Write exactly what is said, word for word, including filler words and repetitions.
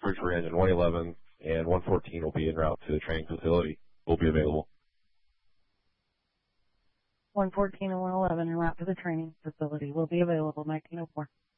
Cooperage for engine one eleven, and one fourteen will be en route to the training facility. Will be available. one fourteen and one eleven en route to the training facility will be available, Mike Kino four.